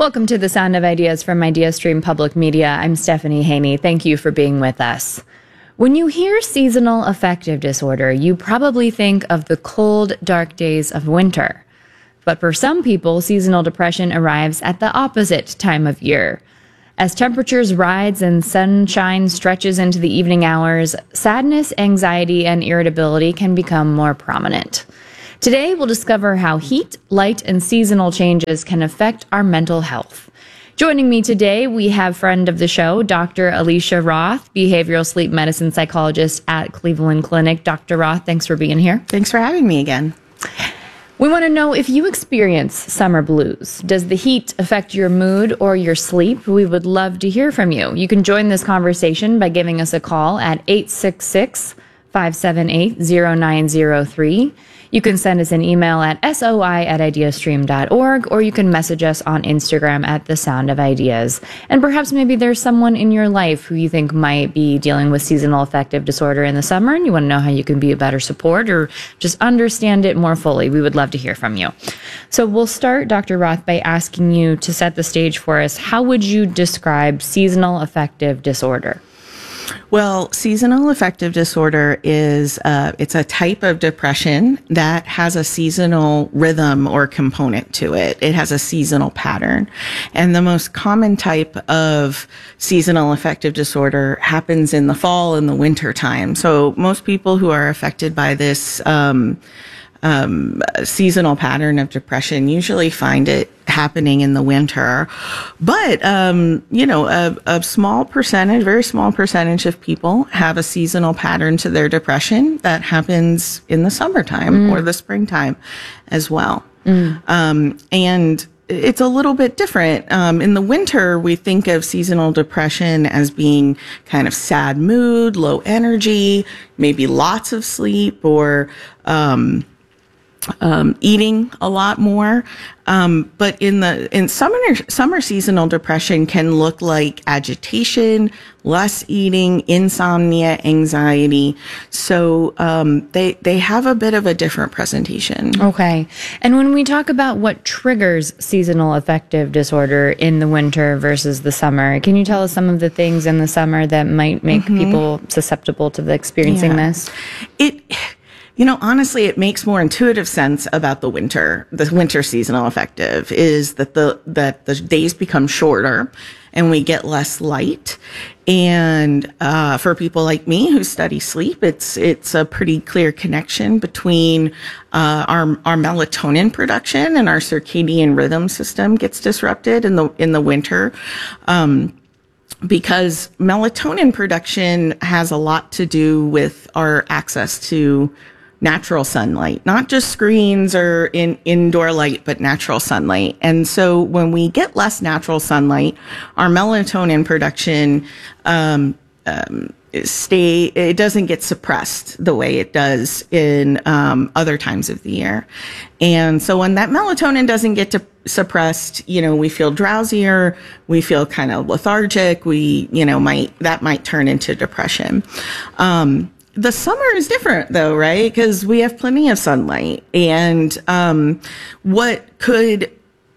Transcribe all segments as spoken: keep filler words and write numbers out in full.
Welcome to the Sound of Ideas from IdeaStream Public Media. I'm Stephanie Haney. Thank you for being with us. When you hear seasonal affective disorder, you probably think of the cold, dark days of winter. But for some people, seasonal depression arrives at the opposite time of year. As temperatures rise and sunshine stretches into the evening hours, sadness, anxiety, and irritability can become more prominent. Today, we'll discover how heat, light, and seasonal changes can affect our mental health. Joining me today, we have friend of the show, Doctor Alicia Roth, behavioral sleep medicine psychologist at Cleveland Clinic. Doctor Roth, thanks for being here. Thanks for having me again. We want to know if you experience summer blues. Does the heat affect your mood or your sleep? We would love to hear from you. You can join this conversation by giving us a call at eight six six, five seven eight, zero nine zero three. You can send us an email at soi at ideastream dot org, or you can message us on Instagram at The Sound of Ideas. And perhaps maybe there's someone in your life who you think might be dealing with seasonal affective disorder in the summer, and you want to know how you can be a better support or just understand it more fully. We would love to hear from you. So we'll start, Doctor Roth, by asking you to set the stage for us. How would you describe seasonal affective disorder? Well, seasonal affective disorder is uh, it's a type of depression that has a seasonal rhythm or component to it. It has a seasonal pattern. And the most common type of seasonal affective disorder happens in the fall and the winter time. So most people who are affected by this um, um, seasonal pattern of depression usually find it happening in the winter. But, um, you know, a, a small percentage, very small percentage of people have a seasonal pattern to their depression that happens in the summertime mm. or the springtime as well. Mm. Um, and it's a little bit different. Um, in the winter, we think of seasonal depression as being kind of sad mood, low energy, maybe lots of sleep, or, um, Um, eating a lot more. Um, but in the, in summer, summer seasonal depression can look like agitation, less eating, insomnia, anxiety. So, um, they, they have a bit of a different presentation. Okay. And when we talk about what triggers seasonal affective disorder in the winter versus the summer, can you tell us some of the things in the summer that might make mm-hmm. people susceptible to the experiencing yeah. this? It, You know, honestly, it makes more intuitive sense about the winter. The winter seasonal affective is that the that the days become shorter and we get less light. And uh, for people like me who study sleep, it's it's a pretty clear connection between uh, our our melatonin production and our circadian rhythm system gets disrupted in the in the winter. Um, because melatonin production has a lot to do with our access to natural sunlight, not just screens or in indoor light, but natural sunlight. And so when we get less natural sunlight, our melatonin production um, um, stay it doesn't get suppressed the way it does in um, other times of the year. And so when that melatonin doesn't get to suppressed, you know, we feel drowsier, we feel kind of lethargic, we, you know, might that might turn into depression. Um, The summer is different though, right? Because we have plenty of sunlight. And um, what could,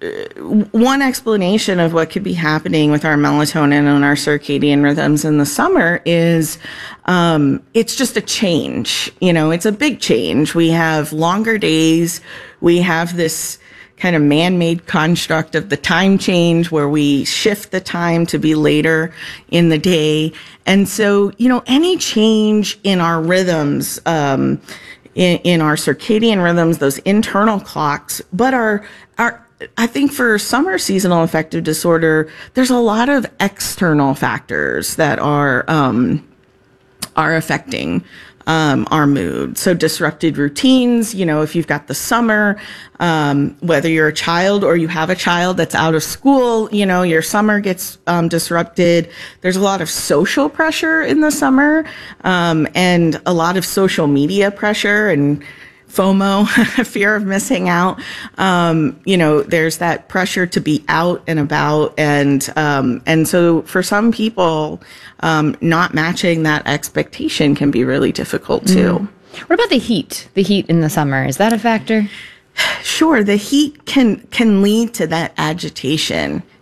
uh, one explanation of what could be happening with our melatonin and our circadian rhythms in the summer is um, it's just a change. You know, it's a big change. We have longer days. We have this kind of man-made construct of the time change where we shift the time to be later in the day. And so, you know, any change in our rhythms, um, in, in our circadian rhythms, those internal clocks, but our, our, I think for summer seasonal affective disorder, there's a lot of external factors that are, um, are affecting Um, our mood. So disrupted routines, you know, if you've got the summer, um, whether you're a child or you have a child that's out of school, you know, your summer gets um, disrupted. There's a lot of social pressure in the summer, um, and a lot of social media pressure and FOMO, fear of missing out. Um, you know, there's that pressure to be out and about. And, um, and so for some people, um, not matching that expectation can be really difficult too. Mm. What about the heat? The heat in the summer, is that a factor? Sure. The heat can, can lead to that agitation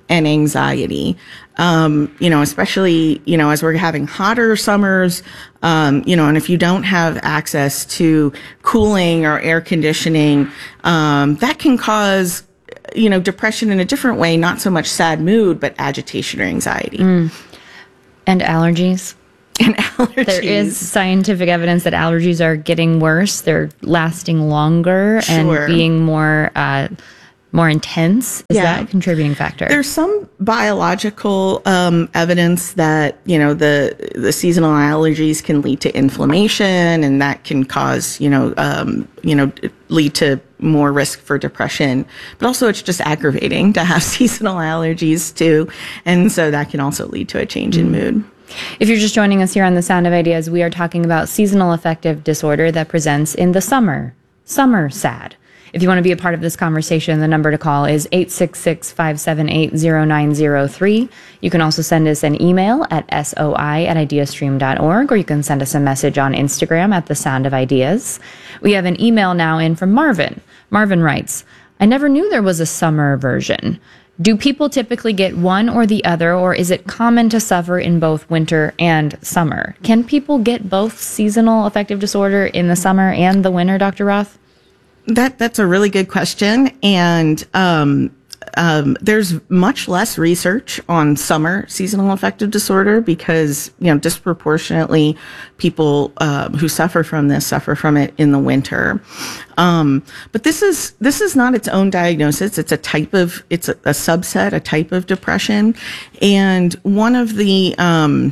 and anxiety. Um, you know, especially, you know, as we're having hotter summers, um, you know, and if you don't have access to cooling or air conditioning, um, that can cause, you know, depression in a different way, not so much sad mood, but agitation or anxiety. Mm. And allergies. And allergies. There is scientific evidence that allergies are getting worse. They're lasting longer Sure. and being more uh, more intense. Is Yeah. that a contributing factor? There's some biological um, evidence that, you know, the the seasonal allergies can lead to inflammation, and that can cause, you know, um, you know, lead to more risk for depression. But also, it's just aggravating to have seasonal allergies too, and so that can also lead to a change in mood. If you're just joining us here on The Sound of Ideas, we are talking about seasonal affective disorder that presents in the summer. Summer sad. If you want to be a part of this conversation, the number to call is eight six six, five seven eight, zero nine zero three. You can also send us an email at soi at ideastream dot org, or you can send us a message on Instagram at The Sound of Ideas. We have an email now in from Marvin. Marvin writes, I never knew there was a summer version. Do people typically get one or the other, or is it common to suffer in both winter and summer? Can people get both seasonal affective disorder in the summer and the winter, Doctor Roth? That that's a really good question, and um, um, there's much less research on summer seasonal affective disorder because, you know, disproportionately people uh, who suffer from this suffer from it in the winter. Um, but this is this is not its own diagnosis. It's a type of it's a, a subset, a type of depression, and one of the um,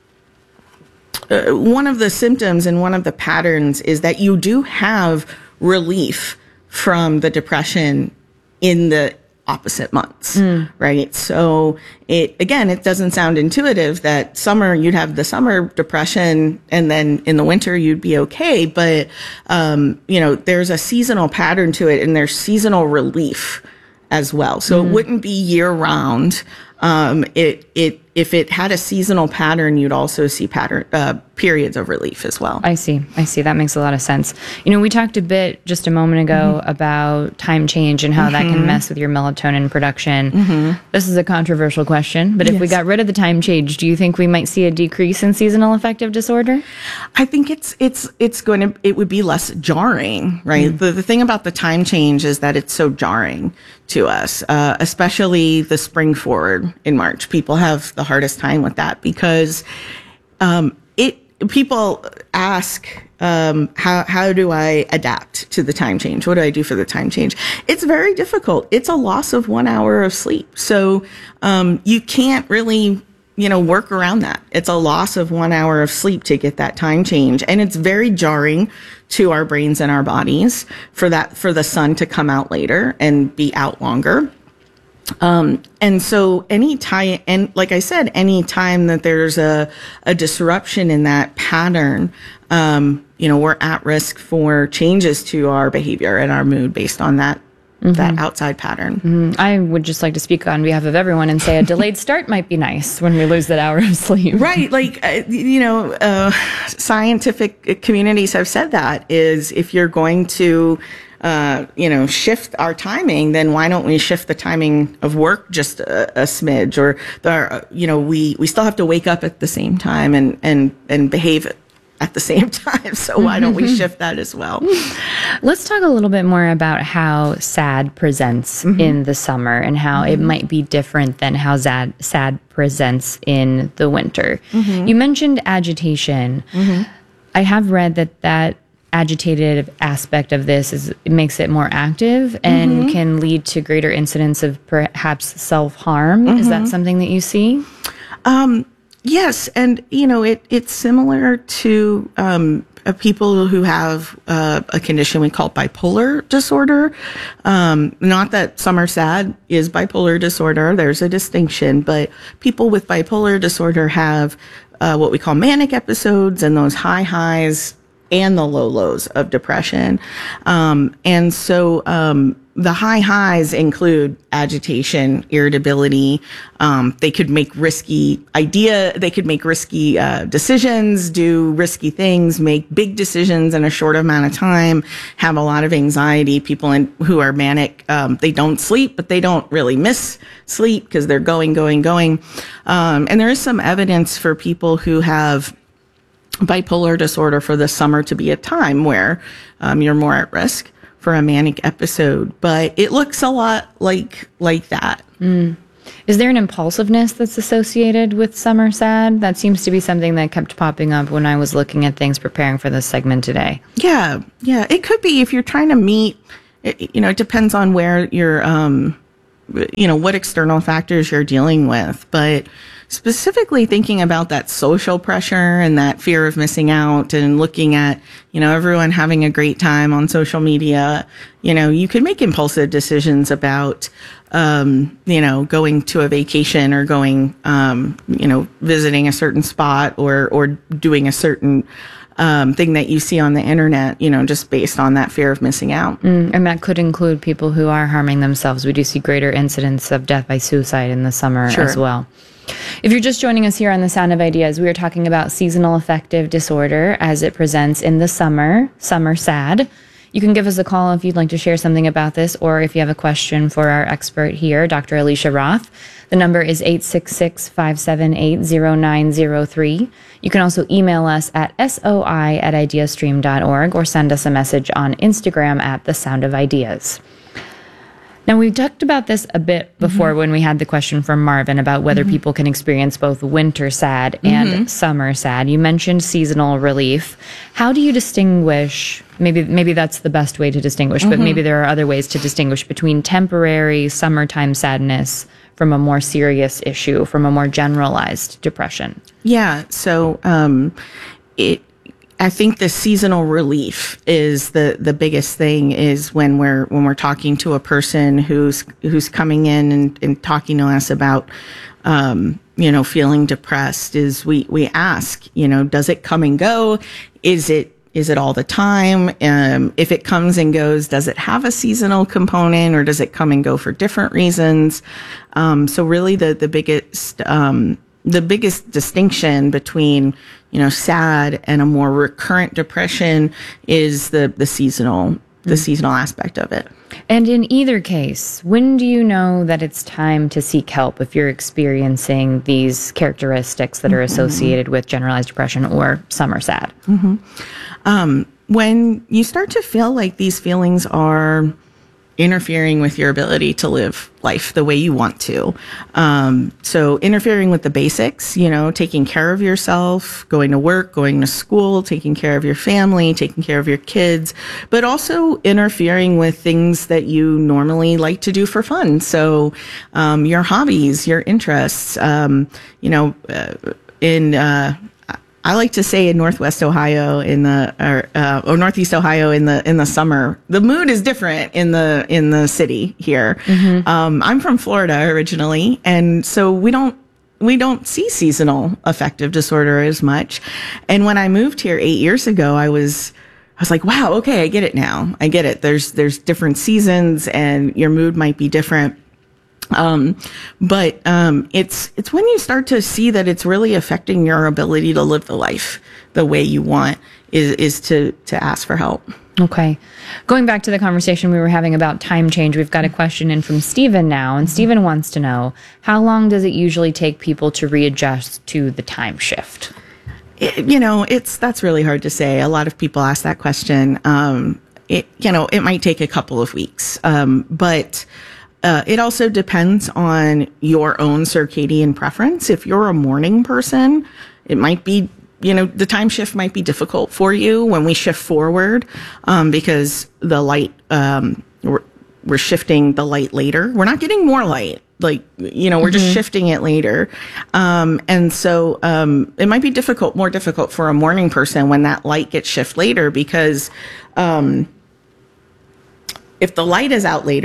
uh, one of the symptoms and one of the patterns is that you do have relief from the depression in the opposite months, mm. right? So it, again, it doesn't sound intuitive that summer you'd have the summer depression and then in the winter you'd be okay. But, um, you know, there's a seasonal pattern to it and there's seasonal relief as well. So mm. it wouldn't be year round. Um, it, it, if it had a seasonal pattern, you'd also see pattern, uh, periods of relief as well. I see. I see. That makes a lot of sense. You know, we talked a bit just a moment ago mm-hmm. about time change and how mm-hmm. that can mess with your melatonin production. Mm-hmm. This is a controversial question, but if yes. we got rid of the time change, do you think we might see a decrease in seasonal affective disorder? I think it's, it's, it's going to, it would be less jarring, right? Mm. The, the thing about the time change is that it's so jarring to us, uh, especially the spring forward in March. People have the hardest time with that because, um, it, people ask, um, how, how do I adapt to the time change? What do I do for the time change? It's very difficult. It's a loss of one hour of sleep. So, um, you can't really, you know, work around that. It's a loss of one hour of sleep to get that time change. And it's very jarring to our brains and our bodies for that, for the sun to come out later and be out longer. Um, and so any time, and like I said, any time that there's a, a disruption in that pattern, um, you know, we're at risk for changes to our behavior and our mood based on that, mm-hmm. that outside pattern. Mm-hmm. I would just like to speak on behalf of everyone and say a delayed start might be nice when we lose that hour of sleep. Right. Like, uh, you know, uh, scientific communities have said that is if you're going to, Uh, you know, shift our timing, then why don't we shift the timing of work just a, a smidge? Or, the, you know, we, we still have to wake up at the same time and, and, and behave at the same time. So why don't we shift that as well? Let's talk a little bit more about how SAD presents mm-hmm. in the summer and how mm-hmm. it might be different than how SAD, SAD presents in the winter. Mm-hmm. You mentioned agitation. Mm-hmm. I have read that that agitated aspect of this is it makes it more active and mm-hmm. can lead to greater incidence of perhaps self-harm. Mm-hmm. Is that something that you see? Um, yes. And, you know, it, it's similar to um, uh, people who have uh, a condition we call bipolar disorder. Um, not that summer SAD is bipolar disorder. There's a distinction, but people with bipolar disorder have uh, what we call manic episodes, and those high highs and the low lows of depression. Um, and so, um, the high highs include agitation, irritability. Um, they could make risky idea. They could make risky uh, decisions, do risky things, make big decisions in a short amount of time. Have a lot of anxiety. People in, who are manic, um, they don't sleep, but they don't really miss sleep because they're going, going, going. Um, and there is some evidence for people who have bipolar disorder for the summer to be a time where um, you're more at risk for a manic episode, but it looks a lot like like that. Mm. Is there an impulsiveness that's associated with summer sad? That seems to be something that kept popping up when I was looking at things preparing for this segment today. Yeah, yeah, it could be if you're trying to meet. It, you know, it depends on where you're, um, you know, what external factors you're dealing with, but specifically thinking about that social pressure and that fear of missing out and looking at, you know, everyone having a great time on social media, you know, you could make impulsive decisions about, um, you know, going to a vacation or going, um, you know, visiting a certain spot or, or doing a certain Um, thing that you see on the internet, you know, just based on that fear of missing out. Mm, and that could include people who are harming themselves. We do see greater incidents of death by suicide in the summer Sure. as well. If you're just joining us here on The Sound of Ideas, we are talking about seasonal affective disorder as it presents in the summer, summer sad. You can give us a call if you'd like to share something about this, or if you have a question for our expert here, Doctor Alicia Roth. The number is eight six six, five seven eight, zero nine zero three. You can also email us at soi at ideastream dot org or send us a message on Instagram at The Sound of Ideas. Now, we've talked about this a bit before mm-hmm. when we had the question from Marvin about whether mm-hmm. people can experience both winter sad and mm-hmm. summer sad. You mentioned seasonal relief. How do you distinguish, maybe maybe that's the best way to distinguish, mm-hmm. but maybe there are other ways to distinguish between temporary summertime sadness from a more serious issue, from a more generalized depression? Yeah, so um, it... I think the seasonal relief is the, the biggest thing is when we're when we're talking to a person who's who's coming in and, and talking to us about um, you know, feeling depressed, is we, we ask, you know, does it come and go? Is it is it all the time? Um, if it comes and goes, does it have a seasonal component, or does it come and go for different reasons? Um, so really the the biggest um, the biggest distinction between, you know, sad and a more recurrent depression is the, the seasonal, the mm. seasonal aspect of it. And in either case, when do you know that it's time to seek help if you're experiencing these characteristics that are associated mm-hmm. with generalized depression or summer sad? Mm-hmm. Um, when you start to feel like these feelings are interfering with your ability to live life the way you want to. Um, so interfering with the basics, you know, taking care of yourself, going to work, going to school, taking care of your family, taking care of your kids, but also interfering with things that you normally like to do for fun. So, um, your hobbies, your interests, um, you know, uh, in, uh, I like to say in Northwest Ohio in the or, uh, or Northeast Ohio in the in the summer, the mood is different in the in the city here. Mm-hmm. Um, I'm from Florida originally, and so we don't we don't see seasonal affective disorder as much. And when I moved here eight years ago, I was I was like, wow, okay, I get it now. I get it. There's there's different seasons, and your mood might be different. Um, but, um, it's, it's when you start to see that it's really affecting your ability to live the life the way you want is, is to, to ask for help. Okay. Going back to the conversation we were having about time change, we've got a question in from Stephen now, and Stephen wants to know, how long does it usually take people to readjust to the time shift? It, you know, it's, that's really hard to say. A lot of people ask that question. Um, it, you know, it might take a couple of weeks. Um, but, Uh, it also depends on your own circadian preference. If you're a morning person, it might be, you know, the time shift might be difficult for you when we shift forward, um, because the light, um, we're, we're shifting the light later. We're not getting more light. Like, you know, we're mm-hmm. just shifting it later. Um, and so, um, it might be difficult, more difficult for a morning person when that light gets shifted later, because, um, if the light is out later,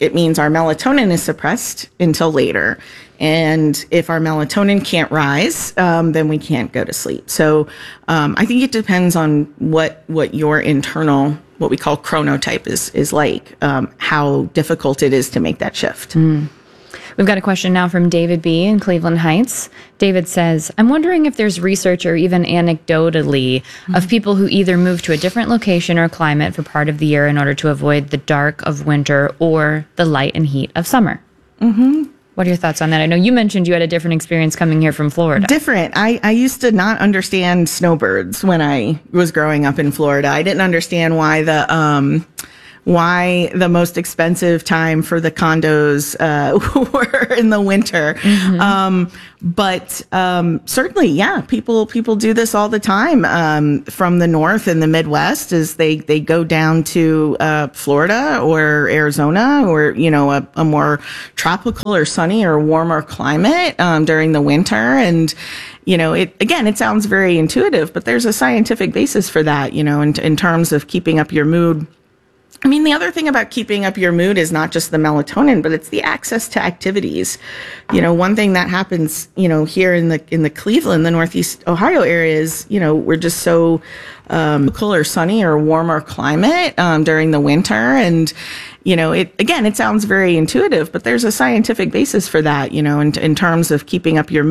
it means our melatonin is suppressed until later. And if our melatonin can't rise, um, then we can't go to sleep. So um, I think it depends on what what your internal, what we call chronotype is, is like, um, how difficult it is to make that shift. Mm. We've got a question now from David B. in Cleveland Heights. David says, I'm wondering if there's research or even anecdotally mm-hmm. of people who either move to a different location or climate for part of the year in order to avoid the dark of winter or the light and heat of summer. Mm-hmm. What are your thoughts on that? I know you mentioned you had a different experience coming here from Florida. Different. I, I used to not understand snowbirds when I was growing up in Florida. I didn't understand why the... Um, why the most expensive time for the condos uh, were in the winter. Mm-hmm. Um, but um, certainly, yeah, people people do this all the time um, from the north and the Midwest as they, they go down to uh, Florida or Arizona or, you know, a, a more tropical or sunny or warmer climate um, during the winter. And you know, it, again, it sounds very intuitive, but there's a scientific basis for that, you know, in, in terms of keeping up your mood. I mean, the other thing about keeping up your mood is not just the melatonin, but it's the access to activities. You know, one thing that happens, you know, here in the in the Cleveland, the Northeast Ohio area is, you know, we're just so um, cool or sunny or warmer climate um, during the winter. And, you know, it again, it sounds very intuitive, but there's a scientific basis for that, you know, in, in terms of keeping up your mood.